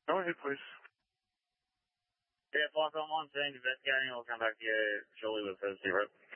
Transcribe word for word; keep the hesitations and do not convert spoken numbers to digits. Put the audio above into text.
Go ahead, please. Yeah, Block on one, saying investigating. I'll come back to you shortly with first zero.